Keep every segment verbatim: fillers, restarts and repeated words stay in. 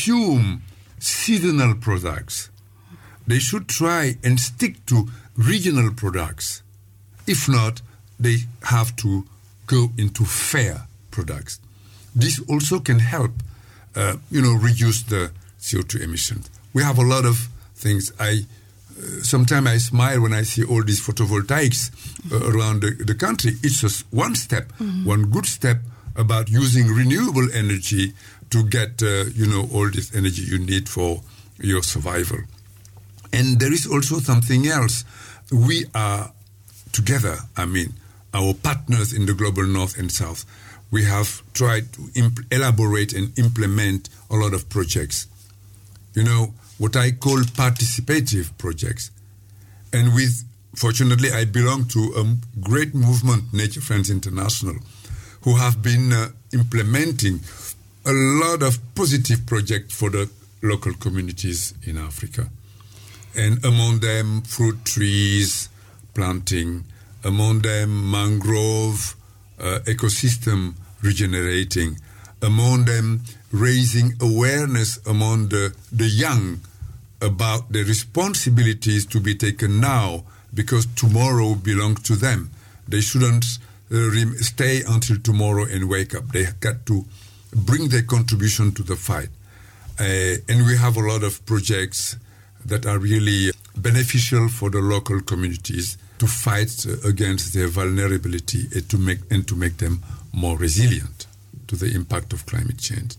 consume seasonal products. They should try and stick to regional products. If not, they have to go into fair products. This also can help, uh, you know, reduce the C O two emissions. We have a lot of things. I uh, sometimes I smile when I see all these photovoltaics uh, around the, the country. It's just one step, mm-hmm. one good step about using renewable energy to get, uh, you know, all this energy you need for your survival. And there is also something else. We are together, I mean, our partners in the global north and south, we have tried to imp- elaborate and implement a lot of projects. You know, what I call participative projects. And with, fortunately, I belong to a great movement, Nature Friends International, who have been uh, implementing a lot of positive projects for the local communities in Africa. And among them, fruit trees planting, among them, mangrove uh, ecosystem regenerating, among them, raising awareness among the, the young about the responsibilities to be taken now, because tomorrow belongs to them. They shouldn't uh, re- stay until tomorrow and wake up. They got to bring their contribution to the fight. Uh, and we have a lot of projects that are really beneficial for the local communities to fight uh, against their vulnerability and to make and to make them more resilient to the impact of climate change.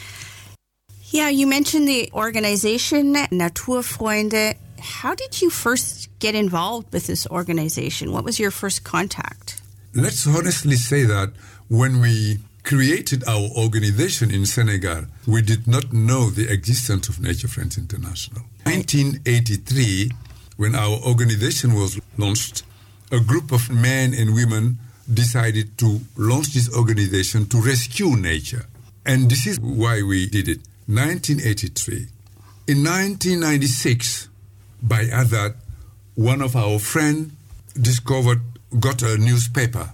Yeah, you mentioned the organization Naturfreunde. How did you first get involved with this organization? What was your first contact? Let's honestly say that when we created our organization in Senegal, we did not know the existence of Nature Friends International. In nineteen eighty-three, when our organization was launched, a group of men and women decided to launch this organization to rescue nature. And this is why we did it. nineteen eighty-three. In nineteen ninety-six, by that, one of our friends discovered, got a newspaper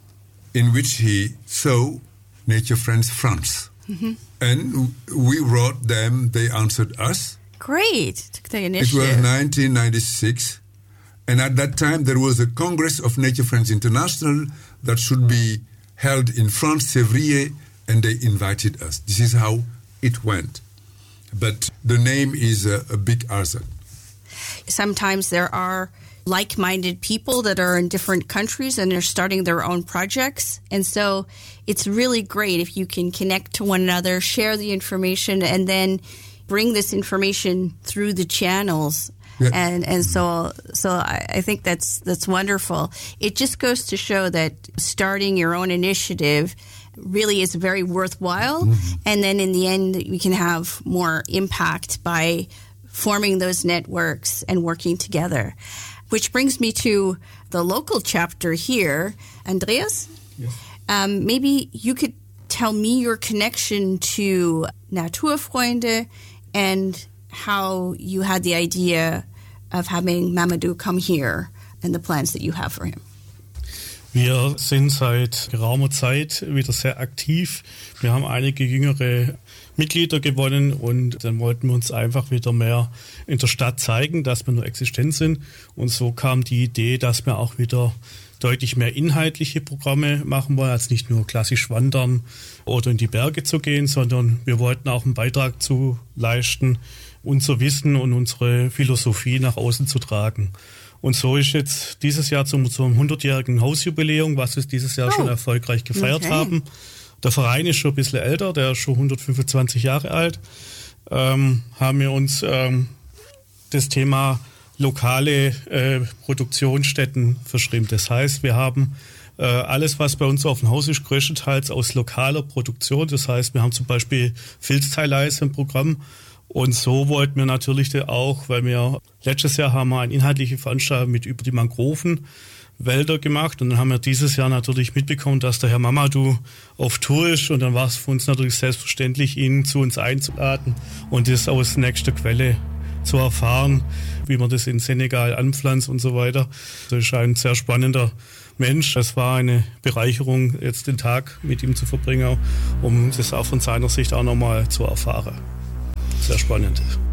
in which he saw Nature Friends France. Mm-hmm. And we wrote them, they answered us. Great, took the initiative. It was nineteen ninety-six. And at that time, there was a Congress of Nature Friends International that should be held in France, Sévrier, and they invited us. This is how it went. But the name is a, a big hazard. Sometimes there are like-minded people that are in different countries and they're starting their own projects. And so it's really great if you can connect to one another, share the information, and then bring this information through the channels. Yeah. And and so so I, I think that's that's wonderful. It just goes to show that starting your own initiative really is very worthwhile. Mm-hmm. And then in the end, we can have more impact by forming those networks and working together. Which brings me to the local chapter here. Andreas, yes. um, maybe you could tell me your connection to Naturfreunde and how you had the idea of having Mamadou come here and the plans that you have for him. Wir sind seit geraumer Zeit wieder sehr aktiv. Wir haben einige jüngere Mitglieder gewonnen und dann wollten wir uns einfach wieder mehr in der Stadt zeigen, dass wir nur existent sind. Und so kam die Idee, dass wir auch wieder deutlich mehr inhaltliche Programme machen wollen, als nicht nur klassisch wandern oder in die Berge zu gehen, sondern wir wollten auch einen Beitrag zu leisten, unser Wissen und unsere Philosophie nach außen zu tragen. Und so ist jetzt dieses Jahr zum, zum hundertjährigen Hausjubiläum, was wir dieses Jahr oh. schon erfolgreich gefeiert okay. haben. Der Verein ist schon ein bisschen älter, der ist schon hundertfünfundzwanzig Jahre alt. Ähm, haben wir uns ähm, das Thema lokale äh, Produktionsstätten verschrieben. Das heißt, wir haben äh, alles, was bei uns auf dem Haus ist, größtenteils aus lokaler Produktion. Das heißt, wir haben zum Beispiel Filzteileis im Programm. Und so wollten wir natürlich auch, weil wir letztes Jahr haben wir eine inhaltliche Veranstaltung mit über die Mangrovenwälder gemacht und dann haben wir dieses Jahr natürlich mitbekommen, dass der Herr Mamadou auf Tour ist und dann war es für uns natürlich selbstverständlich, ihn zu uns einzuladen und das aus nächster Quelle zu erfahren, wie man das in Senegal anpflanzt und so weiter. Das ist ein sehr spannender Mensch. Es war eine Bereicherung, jetzt den Tag mit ihm zu verbringen, um das auch von seiner Sicht auch nochmal zu erfahren. sehr spannend ist.